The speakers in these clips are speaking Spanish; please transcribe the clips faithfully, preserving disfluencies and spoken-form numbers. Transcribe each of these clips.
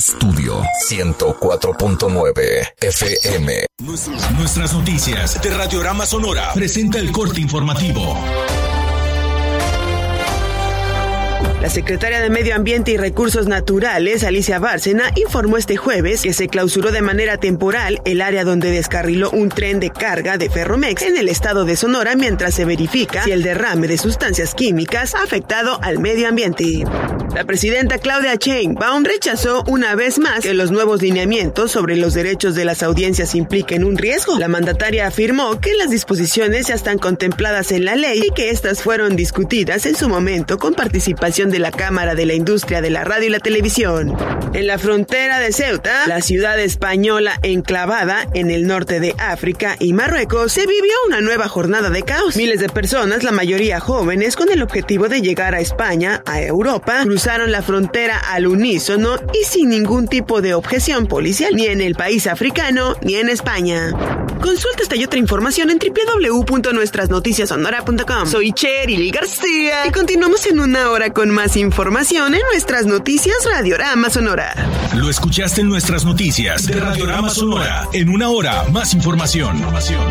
Estudio ciento cuatro punto nueve F M. Nuestras noticias de Radiorama Sonora presenta el corte informativo. La secretaria de Medio Ambiente y Recursos Naturales, Alicia Bárcena, informó este jueves que se clausuró de manera temporal el área donde descarriló un tren de carga de Ferromex en el estado de Sonora mientras se verifica si el derrame de sustancias químicas ha afectado al medio ambiente. La presidenta Claudia Sheinbaum rechazó una vez más que los nuevos lineamientos sobre los derechos de las audiencias impliquen un riesgo. La mandataria afirmó que las disposiciones ya están contempladas en la ley y que estas fueron discutidas en su momento con participación de la Cámara de la Industria de la Radio y la Televisión. En la frontera de Ceuta, la ciudad española enclavada en el norte de África y Marruecos, se vivió una nueva jornada de caos. Miles de personas, la mayoría jóvenes, con el objetivo de llegar a España, a Europa, cruzaron la frontera al unísono y sin ningún tipo de objeción policial, ni en el país africano, ni en España. Consulta esta y otra información en doble u doble u doble u punto nuestras noticias sonora punto com. Soy Cheryl García y continuamos en una hora con más información en nuestras noticias Radiorama Sonora. Lo escuchaste en nuestras noticias de Radiorama Sonora. En una hora, más información. información.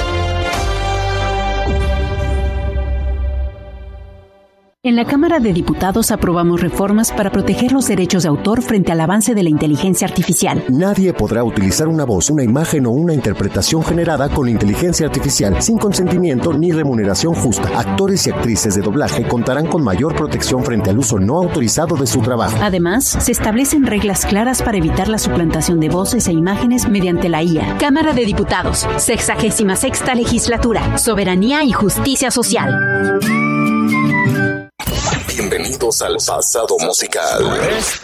En la Cámara de Diputados aprobamos reformas para proteger los derechos de autor frente al avance de la inteligencia artificial. Nadie podrá utilizar una voz, una imagen o una interpretación generada con inteligencia artificial sin consentimiento ni remuneración justa. Actores y actrices de doblaje contarán con mayor protección frente al uso no autorizado de su trabajo. Además, se establecen reglas claras para evitar la suplantación de voces e imágenes mediante la I A. Cámara de Diputados, sexagésima sexta legislatura, soberanía y justicia social. Bienvenidos al pasado musical.